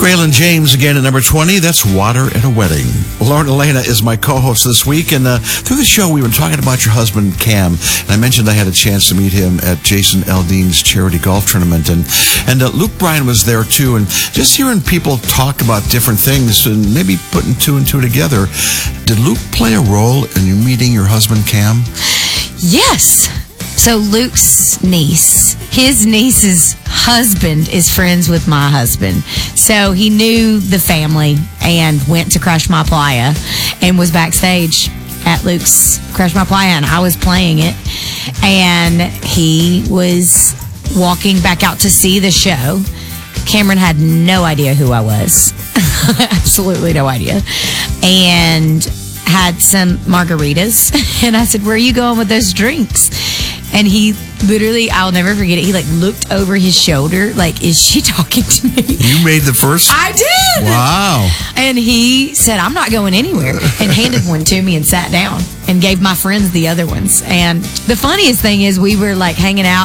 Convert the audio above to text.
Graylin James again at number 20. That's Water at a Wedding. Lauren Elena is my co-host this week, and through the show we've been talking about your husband Cam, and I mentioned I had a chance to meet him at Jason Aldean's charity golf tournament, and Luke Bryan was there too, and just hearing people talk about different things and maybe putting two and two together. Did Luke play a role in you meeting your husband Cam? Yes. So Luke's niece, his niece's husband is friends with my husband. So he knew the family and went to Crash My Playa and was backstage at Luke's Crash My Playa, and I was playing it. And he was walking back out to see the show. Cameron had no idea who I was. Absolutely no idea. And had some margaritas. And I said, "Where are you going with those drinks?" And he literally, I'll never forget it, he looked over his shoulder, is she talking to me? You made the first? I did! Wow. And he said, "I'm not going anywhere," and handed one to me and sat down and gave my friends the other ones. And the funniest thing is we were hanging out